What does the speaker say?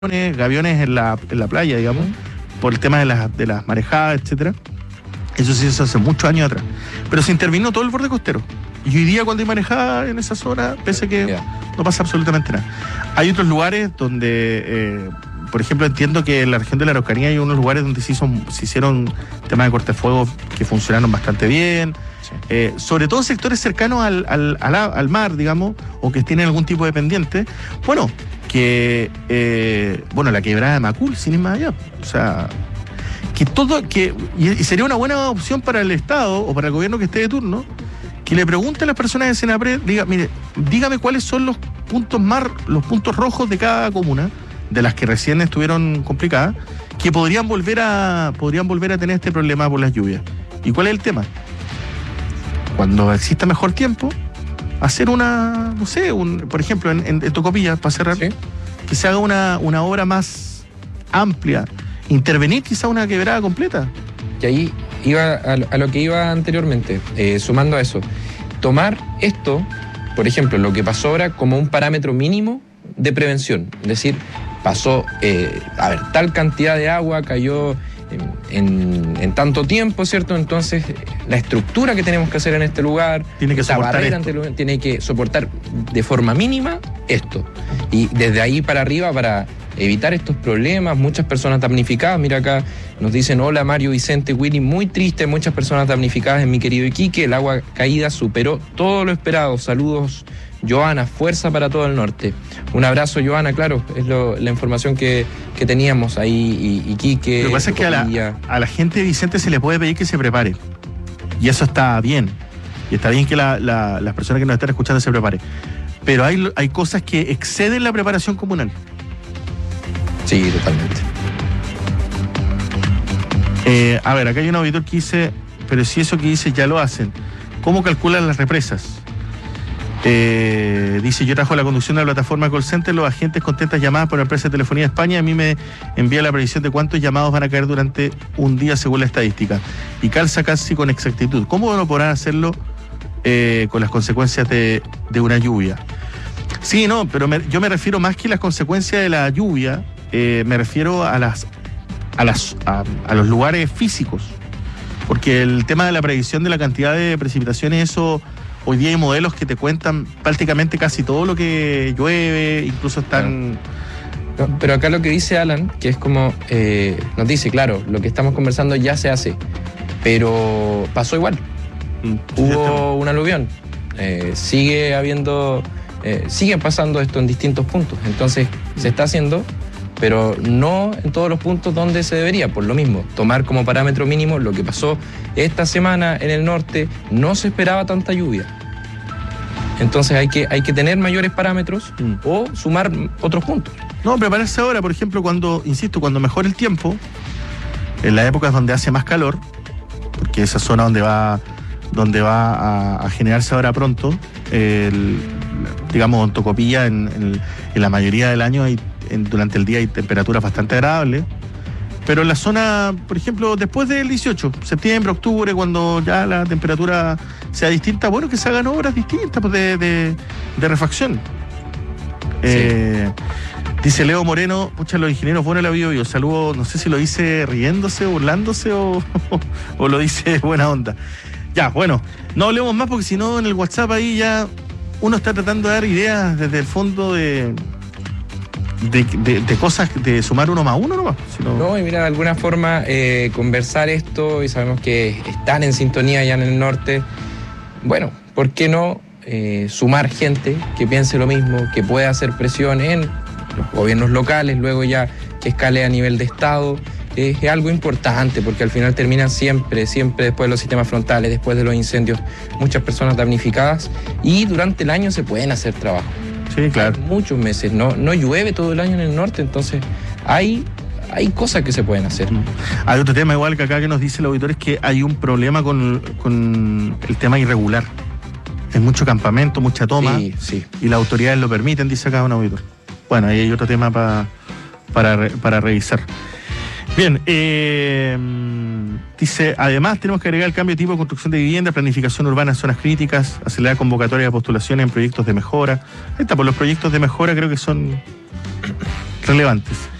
gaviones en la playa, digamos, por el tema de las marejadas, etcétera. Eso sí, eso hace muchos años atrás. Pero se intervino todo el borde costero. Y hoy día cuando hay marejada en esa zona, pese que no pasa absolutamente nada. Hay otros lugares donde, por ejemplo, entiendo que en la región de la Araucanía hay unos lugares donde se hicieron temas de cortafuegos que funcionaron bastante bien. Sí. Sobre todo sectores cercanos al mar, digamos, o que tienen algún tipo de pendiente. Bueno, la quebrada de Macul, sin ir más allá. O sea, y sería una buena opción para el Estado o para el gobierno que esté de turno, que le pregunte a las personas de Senapred, dígame cuáles son los puntos rojos de cada comuna, de las que recién estuvieron complicadas, que podrían volver a tener este problema por las lluvias. ¿Y cuál es el tema? Cuando exista mejor tiempo, hacer por ejemplo, en Tocopilla, para cerrar, ¿sí?, que se haga una obra más amplia, intervenir quizá una quebrada completa. Y ahí iba a lo que iba anteriormente, sumando a eso, tomar esto, por ejemplo, lo que pasó ahora, como un parámetro mínimo de prevención. Es decir, pasó, tal cantidad de agua cayó en tanto tiempo, ¿cierto? Entonces, la estructura que tenemos que hacer en este lugar, tiene que soportar de forma mínima esto. Y desde ahí para arriba, para evitar estos problemas, muchas personas damnificadas. Mira acá, nos dicen: hola Mario, Vicente, Willy, muy triste, muchas personas damnificadas en mi querido Iquique, el agua caída superó todo lo esperado. Saludos, Joana, fuerza para todo el norte. Un abrazo, Joana, claro, es la información que teníamos ahí, Iquique. Lo que pasa es que a la gente de Vicente se le puede pedir que se prepare, y eso está bien, y está bien que las personas que nos están escuchando se preparen, pero hay cosas que exceden la preparación comunal. Sí, totalmente. Acá hay un auditor que dice: pero si eso que dice ya lo hacen, ¿cómo calculan las represas? Dice: yo trabajo la conducción de la plataforma call center, los agentes contentas llamadas por la empresa de telefonía de España, a mí me envía la previsión de cuántos llamados van a caer durante un día según la estadística, y calza casi con exactitud. ¿Cómo no podrán hacerlo con las consecuencias de una lluvia? Sí, no, pero yo me refiero más que las consecuencias de la lluvia, me refiero a los lugares físicos, porque el tema de la previsión de la cantidad de precipitaciones, eso hoy día hay modelos que te cuentan prácticamente casi todo lo que llueve, incluso están... Pero acá lo que dice Alan, que es como, nos dice, claro, lo que estamos conversando ya se hace, pero pasó igual. Hubo un aluvión, sigue pasando esto en distintos puntos, entonces se está haciendo, pero no en todos los puntos donde se debería. Por lo mismo, tomar como parámetro mínimo lo que pasó esta semana en el norte. No se esperaba tanta lluvia, entonces hay que tener mayores parámetros o sumar otros puntos. No, prepararse ahora, por ejemplo, cuando mejore el tiempo, en las épocas donde hace más calor, porque esa zona donde va a generarse ahora pronto, digamos, en Tocopilla, en la mayoría del año durante el día hay temperaturas bastante agradables, pero en la zona, por ejemplo, después del 18, septiembre, octubre, cuando ya la temperatura sea distinta, bueno, que se hagan obras distintas, pues, de refacción. Sí. Dice Leo Moreno: pucha, los ingenieros, bueno, la bio. Saludo, no sé si lo dice riéndose, burlándose o lo dice buena onda. Ya, bueno, no hablemos más, porque si no en el WhatsApp ahí ya uno está tratando de dar ideas desde el fondo de cosas, de sumar uno más uno nomás. No, y mira, de alguna forma conversar esto, y sabemos que están en sintonía allá en el norte. Bueno, ¿por qué no sumar gente que piense lo mismo, que pueda hacer presión en los gobiernos locales, luego ya que escale a nivel de Estado? Es algo importante, porque al final terminan siempre después de los sistemas frontales, después de los incendios, muchas personas damnificadas, y durante el año se pueden hacer trabajos. Sí, claro. Hay muchos meses, no llueve todo el año en el norte, entonces hay cosas que se pueden hacer. Hay otro tema igual que acá que nos dice el auditor, es que hay un problema con el tema irregular. Hay mucho campamento, mucha toma, sí. Y las autoridades lo permiten, dice acá un auditor. Bueno, ahí hay otro tema para revisar. Bien, dice: además tenemos que agregar el cambio de tipo de construcción de vivienda, planificación urbana en zonas críticas, acelerar convocatorias de postulaciones en proyectos de mejora. Ahí está, por los proyectos de mejora creo que son relevantes.